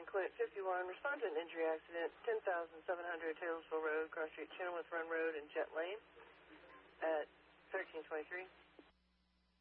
Clint 51, respond to an injury accident, 10,700 Taylorsville Road, Cross Street, Chenoweth Run Road, and Jet Lane at 1323.